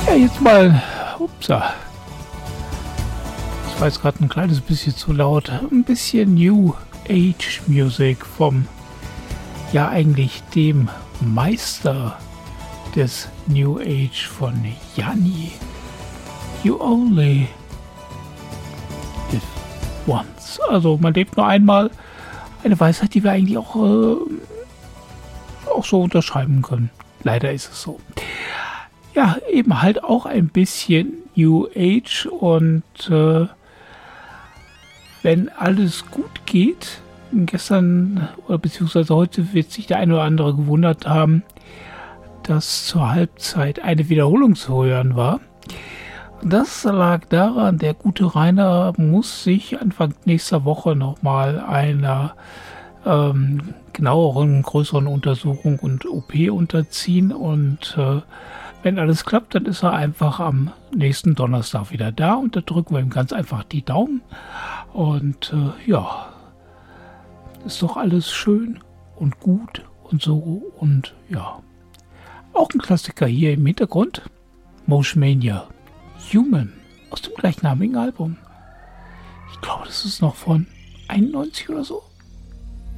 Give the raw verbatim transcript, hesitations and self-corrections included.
Ja, jetzt mal, upsa, das war jetzt gerade ein kleines bisschen zu laut, ein bisschen New Age Music vom, ja eigentlich dem Meister des New Age von Yanni. You only live once. Also man lebt nur einmal. Eine Weisheit, die wir eigentlich auch, äh, auch so unterschreiben können. Leider ist es so. Ja, eben halt auch ein bisschen New Age und äh, wenn alles gut geht, gestern oder beziehungsweise heute wird sich der eine oder andere gewundert haben, dass zur Halbzeit eine Wiederholung zu hören war. Das lag daran, der gute Rainer muss sich Anfang nächster Woche nochmal einer ähm, genaueren, größeren Untersuchung und O P unterziehen und äh, wenn alles klappt, dann ist er einfach am nächsten Donnerstag wieder da und da drücken wir ihm ganz einfach die Daumen und äh, ja, ist doch alles schön und gut und so und ja. Auch ein Klassiker hier im Hintergrund, Motion Mania, Human, aus dem gleichnamigen Album. Ich glaube, das ist noch von einundneunzig oder so.